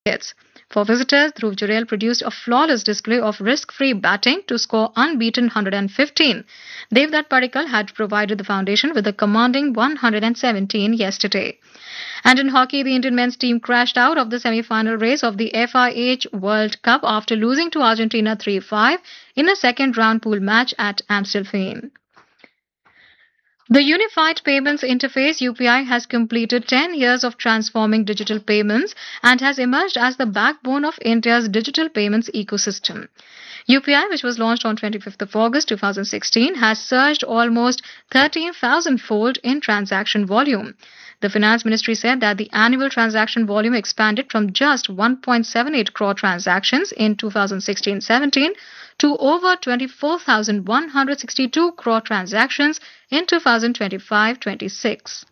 hits. For visitors, Dhruv Jurel produced a flawless display of risk-free batting to score unbeaten 115. Devdutt Padikkal had provided the foundation with a commanding 117 yesterday. And in hockey, the Indian men's team crashed out of the semi-final race of the FIH World Cup after losing to Argentina 3-5 in a second-round pool match at Amstelveen. The Unified Payments Interface UPI has completed 10 years of transforming digital payments and has emerged as the backbone of India's digital payments ecosystem. UPI, which was launched on 25th of August 2016, has surged almost 13,000-fold in transaction volume. The Finance Ministry said that the annual transaction volume expanded from just 1.78 crore transactions in 2016-17 to over 24,162 crore transactions in 2025-26.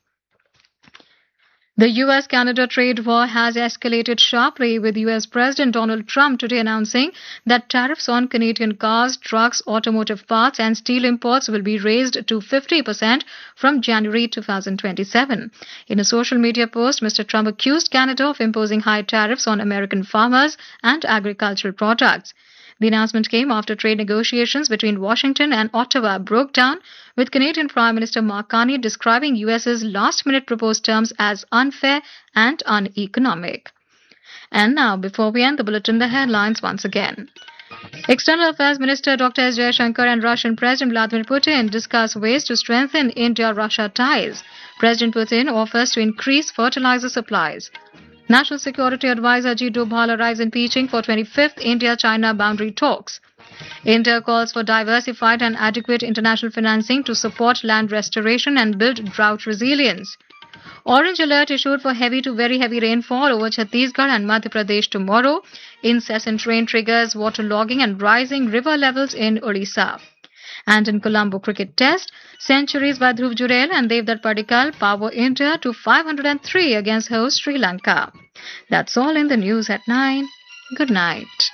The US-Canada trade war has escalated sharply, with US President Donald Trump today announcing that tariffs on Canadian cars, trucks, automotive parts and steel imports will be raised to 50% from January 2027. In a social media post, Mr. Trump accused Canada of imposing high tariffs on American farmers and agricultural products. The announcement came after trade negotiations between Washington and Ottawa broke down, with Canadian Prime Minister Mark Carney describing US's last-minute proposed terms as unfair and uneconomic. And now, before we end the bulletin, the headlines once again. External Affairs Minister Dr. S. Jaishankar and Russian President Vladimir Putin discuss ways to strengthen India-Russia ties. President Putin offers to increase fertilizer supplies. National Security Advisor Ajit Doval arrives in Beijing for 25th India-China boundary talks. India calls for diversified and adequate international financing to support land restoration and build drought resilience. Orange alert issued for heavy to very heavy rainfall over Chhattisgarh and Madhya Pradesh tomorrow. Incessant rain triggers waterlogging and rising river levels in Odisha. And in Colombo Cricket Test, centuries by Dhruv Jurel and Devdutt Padikkal power India to 503 against host Sri Lanka. That's all in the news at 9. Good night.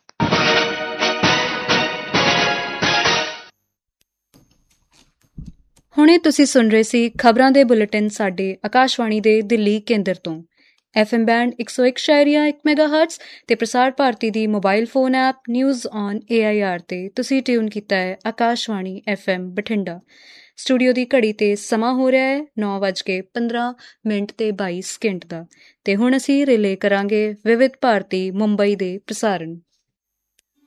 ਹੁਣੇ ਤੁਸੀਂ ਸੁਣ ਰਹੇ ਸੀ ਖਬਰਾਂ ਦੇ bulletin ਸਾਡੇ ਆਕਾਸ਼ਵਾਣੀ ਦੇ ਦਿੱਲੀ ਕੇਂਦਰ ਤੋਂ FM ਬੈਂਡ 101.1 ਮੈਗਾਹਰਟਜ਼ ਤੇ ਪ੍ਰਸਾਰ ਭਾਰਤੀ ਦੀ mobile phone app news on AIR ਤੇ ਤੁਸੀਂ ਟਿਊਨ ਕੀਤਾ ਹੈ ਆਕਾਸ਼ਵਾਣੀ FM ਬਠਿੰਡਾ। ਸਟੂਡੀਓ ਦੀ ਘੜੀ ਤੇ ਸਮਾਂ ਹੋ ਰਿਹਾ ਹੈ 9:15 ਤੇ 22 ਸਕਿੰਟ ਦਾ ਤੇ ਹੁਣ ਅਸੀਂ ਰਿਲੇ ਕਰਾਂਗੇ ਵਿਵਿਧ ਭਾਰਤੀ ਮੁੰਬਈ ਦੇ ਪ੍ਰਸਾਰਣ।